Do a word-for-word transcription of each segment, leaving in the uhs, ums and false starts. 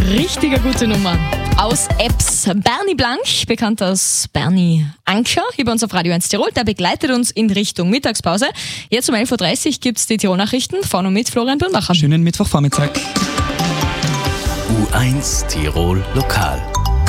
richtige gute Nummer. Aus Apps. Bernie Blank, bekannt als Bernie Anker, hier bei uns auf Radio eins Tirol, der begleitet uns in Richtung Mittagspause. Jetzt um elf Uhr dreißig gibt es die Tirol-Nachrichten von und mit Florian Birnbacher. Schönen Mittwochvormittag. U eins Tirol Lokal.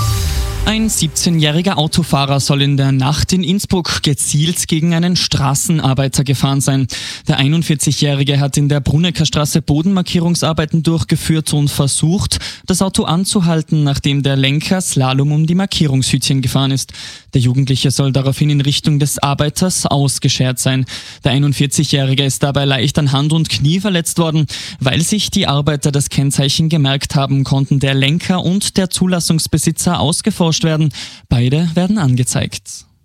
Ein siebzehnjähriger Autofahrer soll in der Nacht in Innsbruck gezielt gegen einen Straßenarbeiter gefahren sein. Der einundvierzigjährige hat in der Brunnecker Straße Bodenmarkierungsarbeiten durchgeführt und versucht, das Auto anzuhalten, nachdem der Lenker Slalom um die Markierungshütchen gefahren ist. Der Jugendliche soll daraufhin in Richtung des Arbeiters ausgeschert sein. Der einundvierzigjährige ist dabei leicht an Hand und Knie verletzt worden. Weil sich die Arbeiter das Kennzeichen gemerkt haben, konnten der Lenker und der Zulassungsbesitzer ausgeforscht werden. Beide werden angezeigt.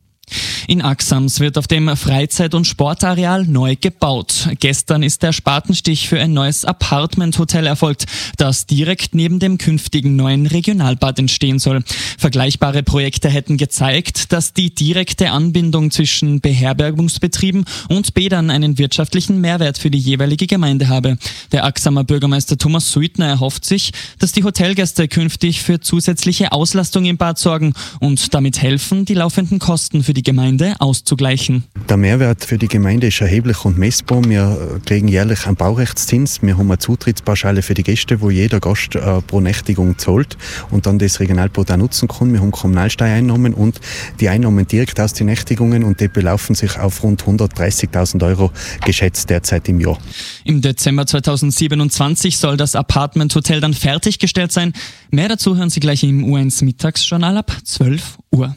In Axams wird auf dem Freizeit- und Sportareal neu gebaut. Gestern ist der Spatenstich für ein neues Apartment-Hotel erfolgt, das direkt neben dem künftigen neuen Regionalbad entstehen soll. Vergleichbare Projekte hätten gezeigt, dass die direkte Anbindung zwischen Beherbergungsbetrieben und Bädern einen wirtschaftlichen Mehrwert für die jeweilige Gemeinde habe. Der Axamer Bürgermeister Thomas Suitner erhofft sich, dass die Hotelgäste künftig für zusätzliche Auslastung im Bad sorgen und damit helfen, die laufenden Kosten für die Gemeinde auszugleichen. Der Mehrwert für die Gemeinde ist erheblich und messbar. Wir kriegen jährlich einen Baurechtszins. Wir haben eine Zutrittspauschale für die Gäste, wo jeder Gast äh, pro Nächtigung zahlt und dann das Regionalbad auch nutzen kann. Wir haben Kommunalsteuereinnahmen und die Einnahmen direkt aus den Nächtigungen und die belaufen sich auf rund hundertdreißigtausend Euro geschätzt derzeit im Jahr. Im Dezember zweitausendsiebenundzwanzig soll das Apartment-Hotel dann fertiggestellt sein. Mehr dazu hören Sie gleich im U eins Mittagsjournal ab zwölf Uhr.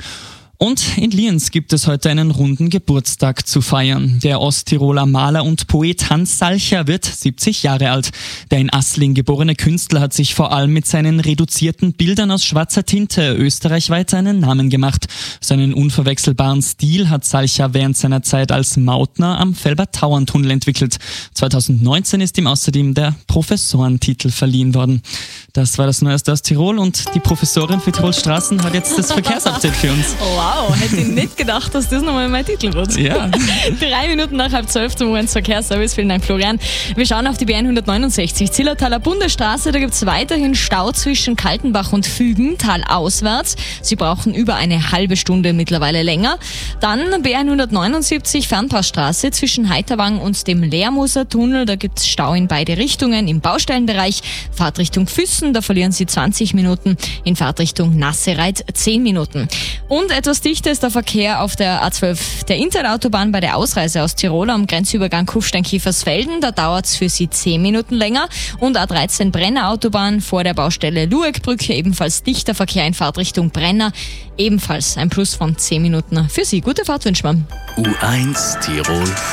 Und in Lienz gibt es heute einen runden Geburtstag zu feiern. Der Osttiroler Maler und Poet Hans Salcher wird siebzig Jahre alt. Der in Assling geborene Künstler hat sich vor allem mit seinen reduzierten Bildern aus schwarzer Tinte österreichweit einen Namen gemacht. Seinen unverwechselbaren Stil hat Salcher während seiner Zeit als Mautner am Felber-Tauern-Tunnel entwickelt. zweitausendneunzehn ist ihm außerdem der Professorentitel verliehen worden. Das war das Neueste aus Tirol und die Professorin für Tirols Straßen hat jetzt das Verkehrsupdate für uns. Wow, hätte ich nicht gedacht, dass das nochmal mein Titel wird. Ja. Drei Minuten nach halb zwölf zum U eins Verkehrsservice. Vielen Dank, Florian. Wir schauen auf die B hundertneunundsechzig, Zillertaler Bundesstraße. Da gibt es weiterhin Stau zwischen Kaltenbach und Fügen, talauswärts. Sie brauchen über eine halbe Stunde mittlerweile länger. Dann B hundertneunundsiebzig, Fernpassstraße zwischen Heiterwang und dem Leermoser Tunnel. Da gibt es Stau in beide Richtungen. Im Baustellenbereich Fahrtrichtung Füssen, da verlieren Sie zwanzig Minuten. In Fahrtrichtung Nassereit zehn Minuten. Und etwas dichter ist der Verkehr auf der A zwölf der Interautobahn bei der Ausreise aus Tirol am Grenzübergang Kufstein-Kiefersfelden. Da dauert es für Sie zehn Minuten länger. Und A dreizehn Brenner Autobahn vor der Baustelle Lueckbrücke, ebenfalls dichter Verkehr in Fahrtrichtung Brenner. Ebenfalls ein Plus von zehn Minuten für Sie. Gute Fahrt wünschen wir. U eins Tirol